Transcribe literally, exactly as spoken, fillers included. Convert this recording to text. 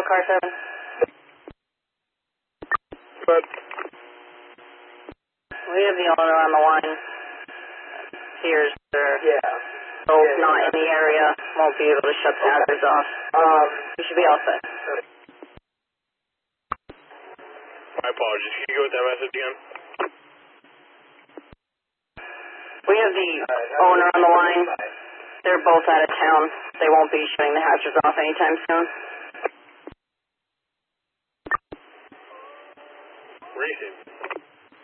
car seven. But We have the owner on the line. Here's their yeah, both yeah, not yeah. in the area, won't be able to shut the hazards off. Um, You should be all set. my apologies. Can you go with that message again? We have the owner on the line. They're both out of town. They won't be shutting the hazards off anytime soon. Racing.